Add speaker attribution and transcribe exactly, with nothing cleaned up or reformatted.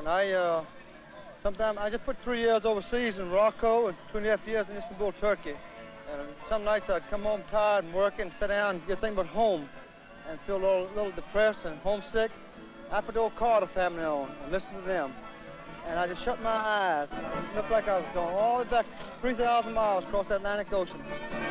Speaker 1: I, uh, sometimes I just put three years overseas in Morocco and two and a half years in Istanbul, Turkey. And some nights I'd come home tired and working, sit down and get thinking about home and feel a little, little depressed and homesick. I put the old Carter family on and listen to them. And I just shut my eyes. It looked like I was going all the way back three thousand miles across the Atlantic Ocean.